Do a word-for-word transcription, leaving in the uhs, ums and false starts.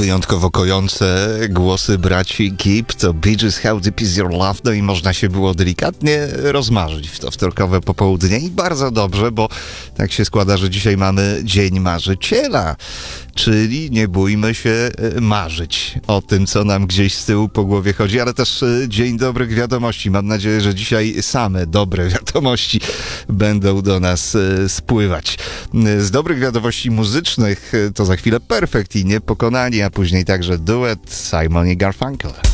wyjątkowo kojące głosy braci Gibb, to Bee Gees, How Deep Is Your Love, no i można się było delikatnie rozmarzyć w to wtorkowe popołudnie i bardzo dobrze, bo tak się składa, że dzisiaj mamy Dzień Marzyciela, czyli nie bójmy się marzyć o tym, co nam gdzieś z tyłu po głowie chodzi, ale też Dzień Dobrych Wiadomości. Mam nadzieję, że dzisiaj same dobre wiadomości będą do nas spływać. Z dobrych wiadomości muzycznych to za chwilę Perfect i Niepokonani, a później także duet Simon i Garfunkel.